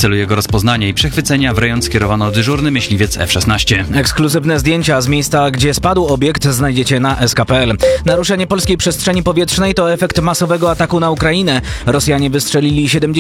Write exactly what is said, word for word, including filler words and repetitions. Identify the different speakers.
Speaker 1: celu jego rozpoznania i przechwycenia w rejon skierowano dyżurny myśliwiec F szesnaście.
Speaker 2: Ekskluzywne zdjęcia z miejsca, gdzie spadł obiekt, znajdziecie na S K kropka P L. Naruszenie polskiej przestrzeni powietrznej to efekt masowego ataku na Ukrainę. Rosjanie wystrzelili siedemdziesiąt